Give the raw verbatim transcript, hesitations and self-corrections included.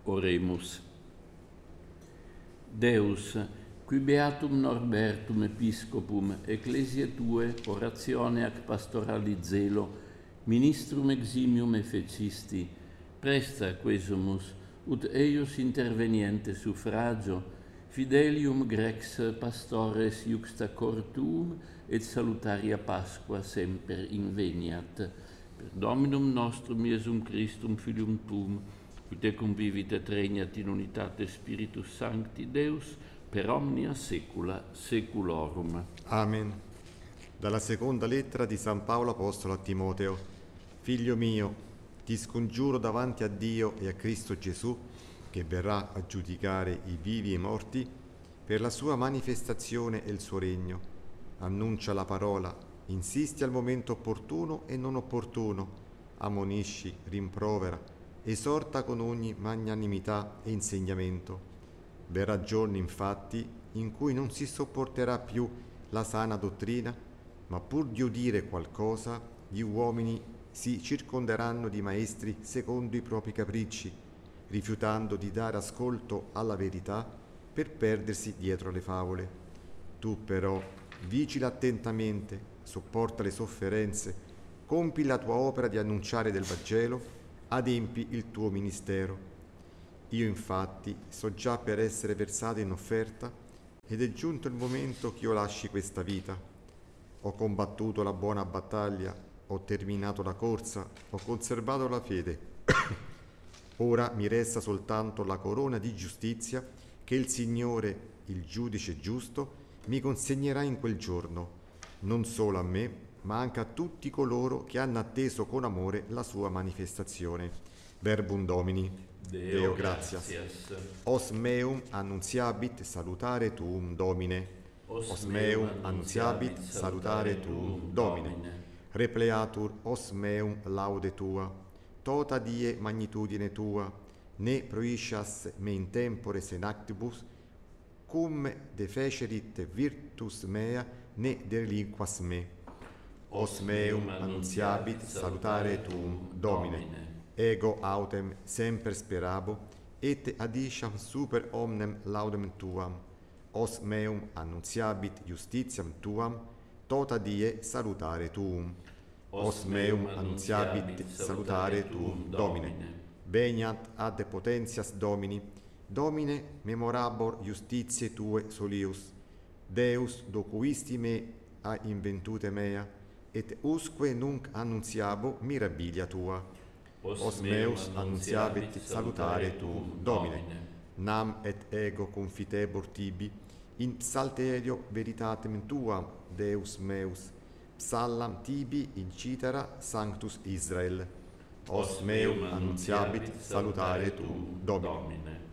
Oremus. Deus, qui beatum Norbertum episcopum, ecclesiae tue, oratione ac pastorali zelo, ministrum eximium effecisti, presta quesumus, ut eius interveniente suffragio, fidelium grex pastores iuxta cor tuum, et salutaria Pasqua semper inveniat. Per Dominum nostrum Iesum Christum, Filium tuum, ut te convivit et regnat in unitate Spiritus Sancti, Deus, per omnia secula seculorum. Amen. Dalla seconda lettera di San Paolo Apostolo a Timoteo. Figlio mio, ti scongiuro davanti a Dio e a Cristo Gesù, che verrà a giudicare i vivi e i morti, per la sua manifestazione e il suo regno. Annuncia la parola, insisti al momento opportuno e non opportuno, ammonisci, rimprovera, esorta con ogni magnanimità e insegnamento. Verrà giorno, infatti, in cui non si sopporterà più la sana dottrina, ma pur di udire qualcosa, gli uomini si circonderanno di maestri secondo i propri capricci, rifiutando di dare ascolto alla verità per perdersi dietro le favole. Tu però vigila attentamente, sopporta le sofferenze, compi la tua opera di annunciare del Vangelo, adempi il tuo ministero. Io infatti so già per essere versato in offerta ed è giunto il momento che io lasci questa vita. Ho combattuto la buona battaglia, ho terminato la corsa, ho conservato la fede. Ora mi resta soltanto la corona di giustizia che il Signore, il giudice giusto, mi consegnerà in quel giorno, non solo a me, ma anche a tutti coloro che hanno atteso con amore la sua manifestazione. Verbum Domini. Deo, Deo gratias. gratias. Os meum annunziabit salutare tuum, Domine. Os, Os meum annunziabit salutare tuum, Domine. Repleatur os meum laude tua, tota die magnitudine tua, ne proiscias me in tempore senactibus, cum defecerit virtus mea, ne delinquas me. Os meum annunziabit salutare tuum, Domine. Ego autem semper sperabo, et adiciam super omnem laudem tuam. Os meum annunziabit justitiam tuam, tota die salutare tuum. Os meum annunziabit salutare tuum, Domine. Veniat ad potentias Domini, Domine memorabor justitiae tue solius. Deus docuisti me a inventute mea, et usque nunc annunziabo mirabilia tua. Os meus annunziabit salutare tuum, Domine. Nam et ego confitebor tibi, in psalterio veritatem tuam, Deus meus, psallam tibi incitera Sanctus Israel. Os meum annunziabit salutare tuum, Domine.